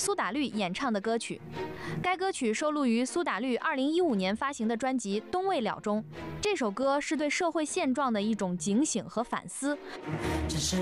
苏打绿演唱的歌曲。该歌曲收录于苏打绿2015年发行的专辑《冬未了》中。这首歌是对社会现状的一种警醒和反思。 只是